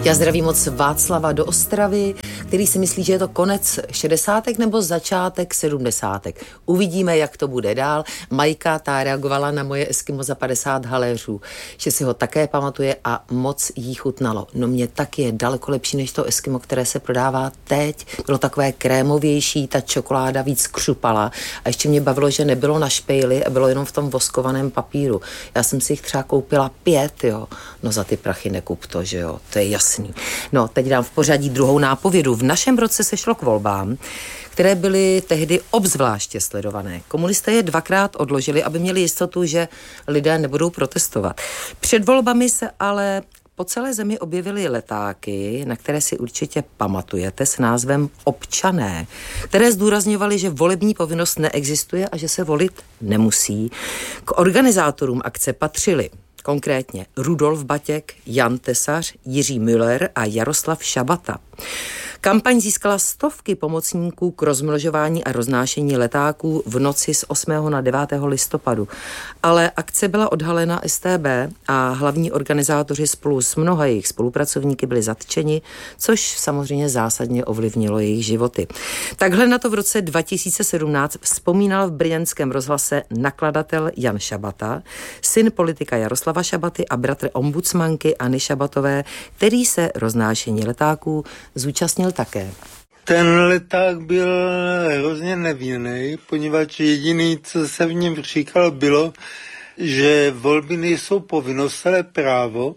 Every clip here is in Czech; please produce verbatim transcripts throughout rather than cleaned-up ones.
Já zdravím moc Václava do Ostravy, který si myslí, že je to konec šedesátek nebo začátek sedmdesátek. Uvidíme, jak to bude dál. Majka, ta reagovala na moje Eskimo za padesát haléřů, že si ho také pamatuje a moc jí chutnalo. No mě taky je daleko lepší než to Eskimo, které se prodává teď. Bylo takové krémovější, ta čokoláda víc křupala a ještě mě bavilo, že nebylo na špejli a bylo jenom v tom voskovaném papíru. Já jsem si jich třeba koupila pět, jo. No za ty prachy nekup to, že jo, to je jasný. No, teď dám v pořadí druhou nápovědu. V našem roce se šlo k volbám, které byly tehdy obzvláště sledované. Komunisté je dvakrát odložili, aby měli jistotu, že lidé nebudou protestovat. Před volbami se ale po celé zemi objevily letáky, na které si určitě pamatujete, s názvem Občané, které zdůrazňovaly, že volební povinnost neexistuje a že se volit nemusí. K organizátorům akce patřili konkrétně Rudolf Batěk, Jan Tesař, Jiří Müller a Jaroslav Šabata. Kampaň získala stovky pomocníků k rozmnožování a roznášení letáků v noci z osmého na devátého listopadu. Ale akce byla odhalena S T B a hlavní organizátoři spolu s mnoha jejich spolupracovníky byli zatčeni, což samozřejmě zásadně ovlivnilo jejich životy. Takhle na to v roce dva tisíce sedmnáct vzpomínal v brněnském rozhlase nakladatel Jan Šabata, syn politika Jaroslava Šabaty a bratr ombudsmanky Anny Šabatové, který se roznášení letáků zúčastnil také. Ten leták byl hrozně nevinný, poněvadž jediný, co se v něm říkalo, bylo, že volby nejsou povinnost, ale právo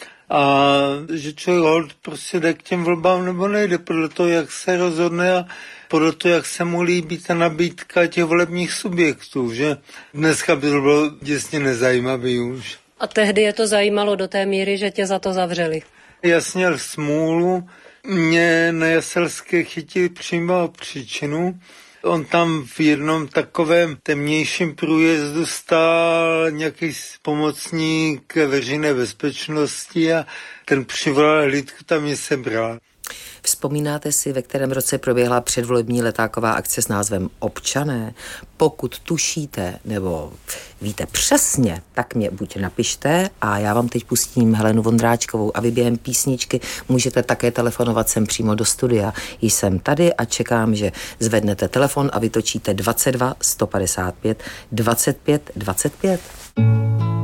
a že člověk hold prostě jde k těm volbám nebo nejde, podle toho, jak se rozhodne a podle toho, jak se mu líbí ta nabídka těch volebních subjektů, že dneska by to bylo děsně nezajímavý už. A tehdy je to zajímalo do té míry, že tě za to zavřeli? Já jsem měl smůlu, mě na Jaselské chytili přímo příčinu. On tam v jednom takovém temnějším průjezdu stál nějaký pomocník veřejné bezpečnosti a ten přivolal hlídku, tam mě sebral. Vzpomínáte si, ve kterém roce proběhla předvolební letáková akce s názvem Občané? Pokud tušíte nebo víte přesně, tak mě buď napište a já vám teď pustím Helenu Vondráčkovou a vy během písničky můžete také telefonovat sem přímo do studia. Jsem tady a čekám, že zvednete telefon a vytočíte dvacet dva sto padesát pět dvacet pět dvacet pět.